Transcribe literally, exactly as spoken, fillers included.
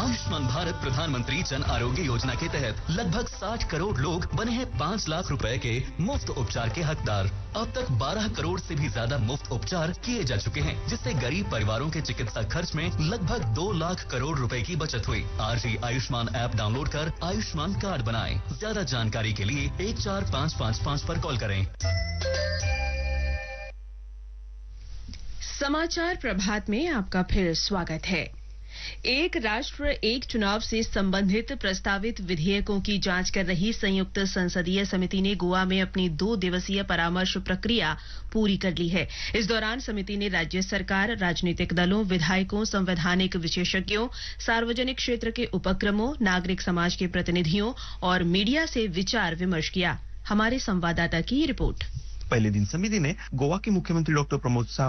आयुष्मान भारत प्रधानमंत्री जन आरोग्य योजना के तहत लगभग साठ करोड़ लोग बने हैं पाँच लाख रुपए के मुफ्त उपचार के हकदार। अब तक बारह करोड़ से भी ज्यादा मुफ्त उपचार किए जा चुके हैं, जिससे गरीब परिवारों के चिकित्सा खर्च में लगभग दो लाख करोड़ रुपए की बचत हुई। आज ही आयुष्मान ऐप डाउनलोड कर आयुष्मान कार्ड बनाएं। ज्यादा जानकारी के लिए एक चार पाँच पाँच पाँच पर कॉल करें। समाचार प्रभात में आपका फिर स्वागत है। एक राष्ट्र एक चुनाव से संबंधित प्रस्तावित विधेयकों की जांच कर रही संयुक्त संसदीय समिति ने गोवा में अपनी दो दिवसीय परामर्श प्रक्रिया पूरी कर ली है। इस दौरान समिति ने राज्य सरकार, राजनीतिक दलों, विधायकों, संवैधानिक विशेषज्ञों, सार्वजनिक क्षेत्र के उपक्रमों, नागरिक समाज के प्रतिनिधियों और मीडिया से विचार विमर्श किया। हमारे संवाददाता की रिपोर्ट। पहले दिन समिति ने गोवा के मुख्यमंत्री डॉक्टर प्रमोद सावंत